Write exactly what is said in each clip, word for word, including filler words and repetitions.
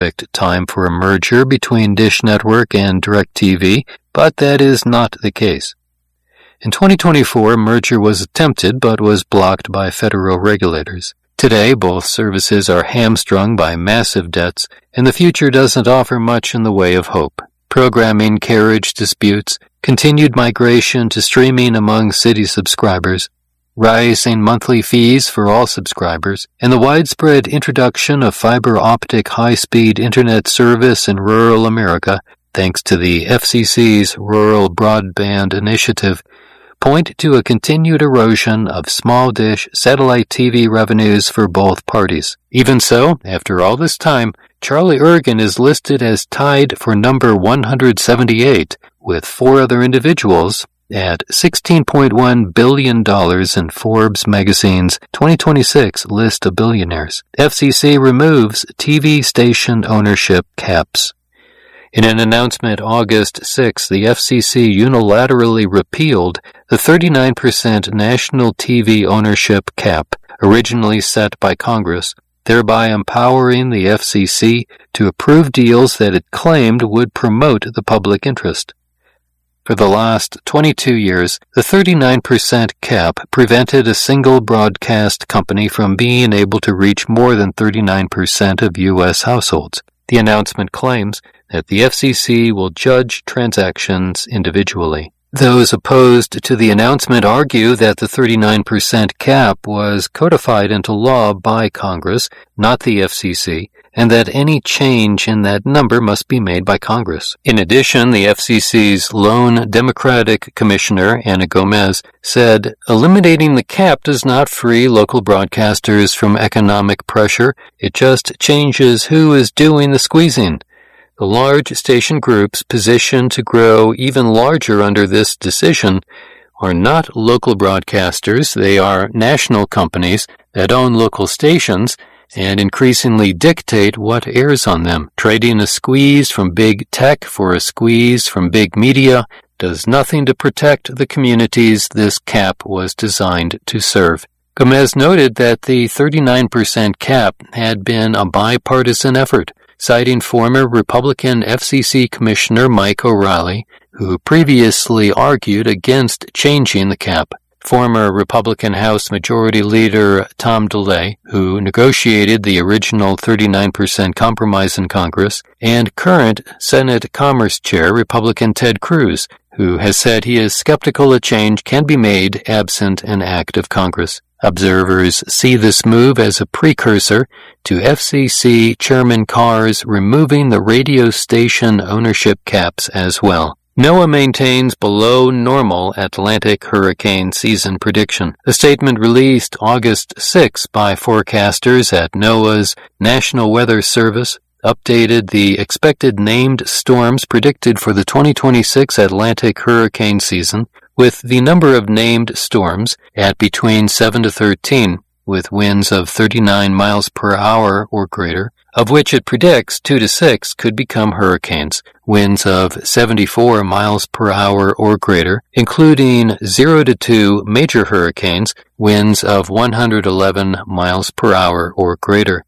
perfect time for a merger between Dish Network and DirecTV, but that is not the case. In twenty twenty-four, a merger was attempted but was blocked by federal regulators. Today, both services are hamstrung by massive debts, and the future doesn't offer much in the way of hope. Programming carriage disputes, continued migration to streaming among city subscribers, rising monthly fees for all subscribers, and the widespread introduction of fiber optic high-speed internet service in rural America, thanks to the F C C's Rural Broadband Initiative, point to a continued erosion of small dish satellite T V revenues for both parties. Even so, after all this time, Charlie Ergen is listed as tied for number one hundred seventy-eight, with four other individuals, at sixteen point one billion dollars in Forbes magazine's twenty twenty-six list of billionaires. F C C removes T V station ownership caps. In an announcement August sixth, the F C C unilaterally repealed the thirty-nine percent national T V ownership cap originally set by Congress, thereby empowering the F C C to approve deals that it claimed would promote the public interest. For the last twenty-two years, the thirty-nine percent cap prevented a single broadcast company from being able to reach more than thirty-nine percent of U S households. The announcement claims that the F C C will judge transactions individually. Those opposed to the announcement argue that the thirty-nine percent cap was codified into law by Congress, not the F C C, and that any change in that number must be made by Congress. In addition, the F C C's lone Democratic Commissioner, Ana Gomez, said, "Eliminating the cap does not free local broadcasters from economic pressure. It just changes who is doing the squeezing. The large station groups positioned to grow even larger under this decision are not local broadcasters. They are national companies that own local stations and increasingly dictate what airs on them. Trading a squeeze from big tech for a squeeze from big media does nothing to protect the communities this cap was designed to serve." Gomez noted that the thirty-nine percent cap had been a bipartisan effort, citing former Republican F C C Commissioner Mike O'Reilly, who previously argued against changing the cap. Former Republican House Majority Leader Tom DeLay, who negotiated the original thirty-nine percent compromise in Congress, and current Senate Commerce Chair Republican Ted Cruz, who has said he is skeptical a change can be made absent an act of Congress. Observers see this move as a precursor to F C C Chairman Carr's removing the radio station ownership caps as well. NOAA maintains below normal Atlantic hurricane season prediction. A statement released August sixth by forecasters at NOAA's National Weather Service updated the expected named storms predicted for the twenty twenty-six Atlantic hurricane season, with the number of named storms at between seven to thirteen, with winds of thirty-nine miles per hour or greater, of which it predicts two to six could become hurricanes, winds of seventy-four miles per hour or greater, including zero to two major hurricanes, winds of one hundred eleven miles per hour or greater.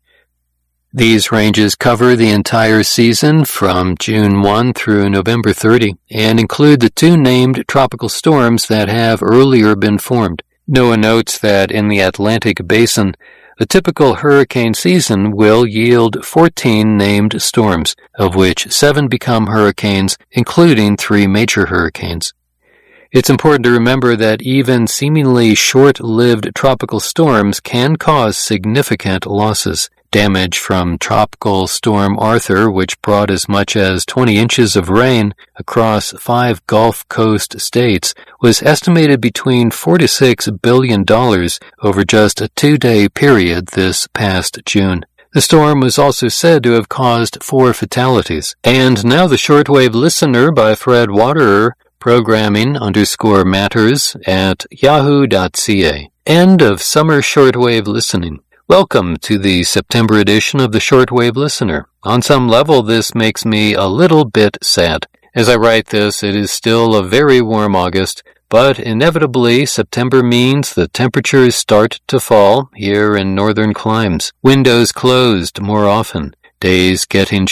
These ranges cover the entire season from June first through November thirtieth and include the two named tropical storms that have earlier been formed. NOAA notes that in the Atlantic Basin, the typical hurricane season will yield fourteen named storms, of which seven become hurricanes, including three major hurricanes. It's important to remember that even seemingly short-lived tropical storms can cause significant losses. Damage from Tropical Storm Arthur, which brought as much as twenty inches of rain across five Gulf Coast states, was estimated between four to six billion dollars over just a two-day period this past June. The storm was also said to have caused four fatalities. And now the Shortwave Listener by Fred Waterer, programming underscore matters at yahoo dot c a. End of summer shortwave listening. Welcome to the September edition of the Shortwave Listener. On some level, this makes me a little bit sad. As I write this, it is still a very warm August, but inevitably September means the temperatures start to fall here in northern climes. Windows closed more often. days getting